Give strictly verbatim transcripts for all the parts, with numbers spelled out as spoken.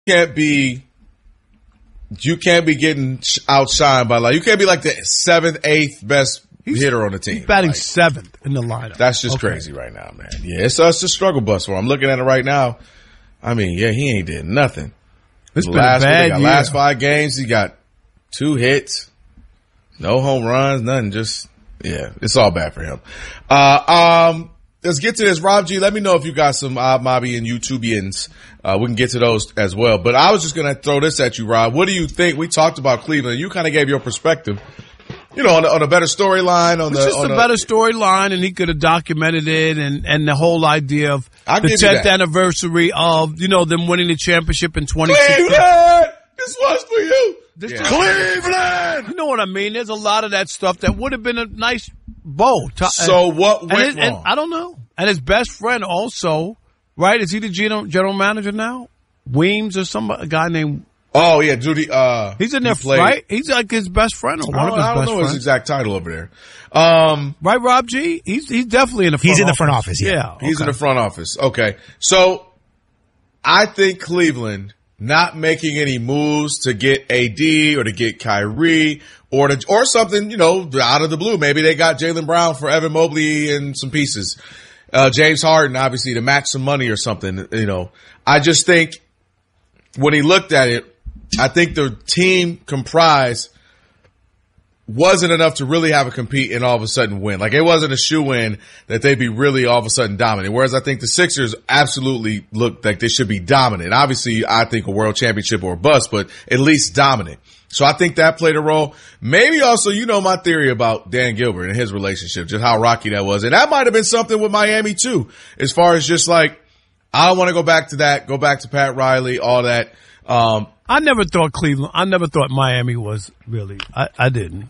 can't be you can't be getting outshined by like you can't be like the seventh, eighth best he's, hitter on the team. He's batting like, seventh in the lineup. That's just okay. Crazy right now, man. Yeah, it's, it's a struggle bus for him. I'm looking at it right now. I mean, yeah, he ain't did nothing. It's been last, a bad got year. Last five games, he got two hits, no home runs, nothing. Just yeah, it's all bad for him. Uh, um. Let's get to this. Rob G, let me know if you got some uh, Mobby and YouTubians. Uh, we can get to those as well. But I was just going to throw this at you, Rob. What do you think? We talked about Cleveland. You kind of gave your perspective, you know, on, the, on a better storyline. On it's the, just on a a, better storyline, and he could have documented it, and, and the whole idea of I'll the tenth anniversary of, you know, them winning the championship in twenty sixteen. Cleveland! This was for you. This Yeah. just, Cleveland! You know what I mean? There's a lot of that stuff that would have been a nice bow. To, So and, what went and his, wrong? And I don't know. And his best friend also, right? Is he the general, general manager now? Weems or some a guy named. Oh yeah, Judy. Uh, he's in there, he played, right? He's like his best friend or one I of don't, his I don't best know friends. his exact title over there. Um, right, Rob G. He's he's definitely in the front. He's in office. the front office. Yeah, yeah he's okay. in the front office. Okay, so I think Cleveland not making any moves to get A D or to get Kyrie or to or something, you know, out of the blue. Maybe they got Jaylen Brown for Evan Mobley and some pieces. Uh, James Harden, obviously, to match some money or something, you know. I just think when he looked at it, I think the team comprised wasn't enough to really have a compete and all of a sudden win. Like, it wasn't a shoe-in that they'd be really all of a sudden dominant. Whereas I think the Sixers absolutely looked like they should be dominant. Obviously, I think a world championship or a bust, but at least dominant. So I think that played a role. Maybe also, you know, my theory about Dan Gilbert and his relationship, just how rocky that was. And that might have been something with Miami too, as far as just like, I don't want to go back to that, go back to Pat Riley, all that. Um, I never thought Cleveland, I never thought Miami was really, I, I didn't.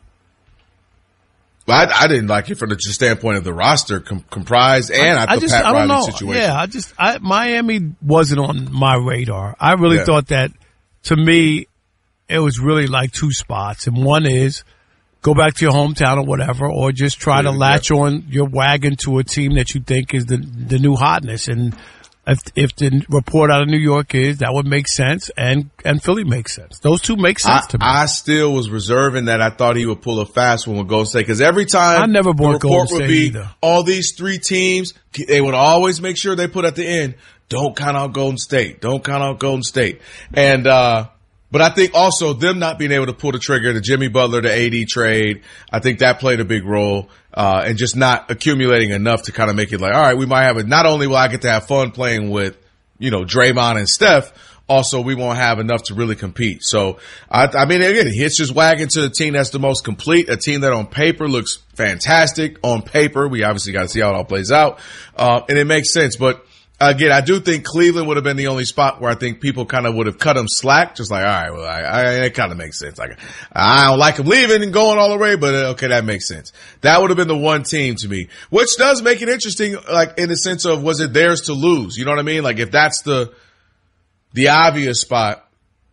I, I didn't like it from the standpoint of the roster com- comprised and I, I the just, Pat I don't Riley know. situation. Yeah, I just, I, Miami wasn't on my radar. I really Yeah. thought that, to me, it was really like two spots. And one is go back to your hometown or whatever, or just try Yeah, to latch yeah. on your wagon to a team that you think is the, the new hotness. And if, if the report out of New York is, that would make sense. And, and Philly makes sense. Those two make sense I, to me. I still was reserving that. I thought he would pull a fast one with Golden State because every time I never the bought report Golden would State be either. all these three teams, they would always make sure they put at the end, don't count out Golden State. Don't count out Golden State. And, uh, but I think also them not being able to pull the trigger, the Jimmy Butler to A D trade, I think that played a big role. Uh, and just not accumulating enough to kind of make it like, all right, we might have it. Not only will I get to have fun playing with, you know, Draymond and Steph, also we won't have enough to really compete. So, I, I mean, again, he hits his wagon to the team that's the most complete, a team that on paper looks fantastic. On paper, we obviously got to see how it all plays out. Uh, and it makes sense. But again, I do think Cleveland would have been the only spot where I think people kind of would have cut him slack. Just like, all right, well, I, I, it kind of makes sense. Like, I don't like him leaving and going all the way, but uh, okay, that makes sense. That would have been the one team to me, which does make it interesting, like in the sense of, was it theirs to lose? You know what I mean? Like if that's the, the obvious spot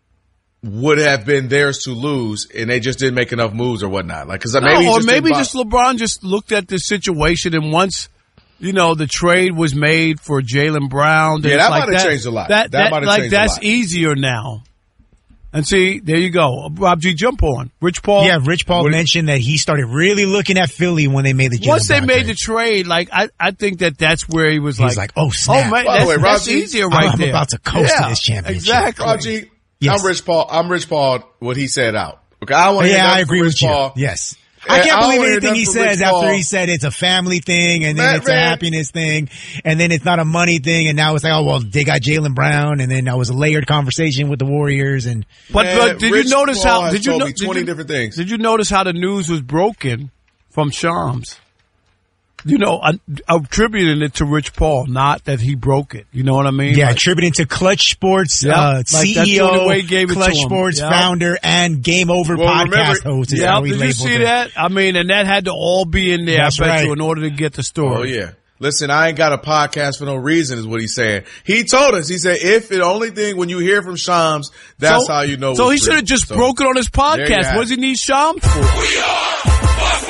would have been theirs to lose and they just didn't make enough moves or whatnot. Like, cause maybe, no, or just maybe didn't just LeBron just looked at the situation and once, you know, the trade was made for Jaylen Brown. Yeah, that like might have changed a lot. That, That that, might have like, changed a that's lot. easier now. And see, there you go. Rob G, jump on. Rich Paul. Yeah, Rich Paul What- mentioned that he started really looking at Philly when they made the Jaylen Once they Brown made trade. the trade, like, I, I think that that's where he was He like, was like, oh, snap. oh, man, By the that's, way, that's Rob G, easier right I'm there. about to coast to Yeah, this championship. Exactly. Raji, Yes. I'm Rich Paul. I'm Rich Paul. What he said out. Okay, I want to. Yeah, I hear agree Rich with you. Paul. Yes. Yeah, I can't I believe wanna hear anything he nothing from says Rich after Paul. he said it's a family thing and then Man, it's man. a happiness thing and then it's not a money thing and now it's like, oh, well, they got Jaylen Brown and then that was a layered conversation with the Warriors and But, Man, but did Rich you notice Paul how, has did you told know, me did twenty you- different things. Did you notice how the news was broken from Shams? You know, attributing it to Rich Paul, not that he broke it. You know what I mean? yeah, Like, attributing to Clutch Sports, Yeah, uh, like that's C E the only O, way he gave it to Clutch him. Sports Yeah. founder and Game Over Well, podcast remember- host is yeah, how he did you labeled see it. that? I mean, and that had to all be in there, That's I bet right. you, in order to get the story. Oh yeah. Listen, I ain't got a podcast for no reason is what he's saying. He told us, he said, if the only thing when you hear from Shams, that's So- how you know. So he it's should have real. just So, broke it on his there you podcast. have What does it. he need Shams for?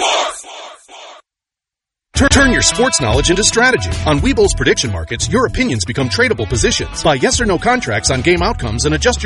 Turn, turn your sports knowledge into strategy. On Webull's prediction markets, your opinions become tradable positions. Buy yes or no contracts on game outcomes and adjust your